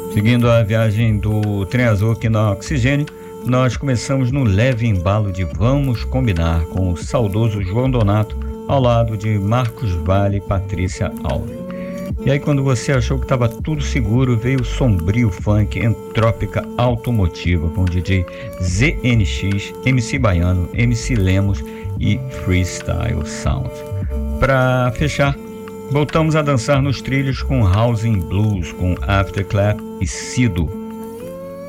Seguindo a viagem do trem azul aqui na Oxigênio, nós começamos no leve embalo de Vamos Combinar com o saudoso João Donato, ao lado de Marcos Valle e Patrícia Alves. E aí, quando você achou que estava tudo seguro, veio o sombrio funk entrópica automotiva com o DJ ZNX, MC Baiano, MC Lemos e Freestyle Sound. Para fechar, voltamos a dançar nos trilhos com House and Blues, com Afterclap e Cido.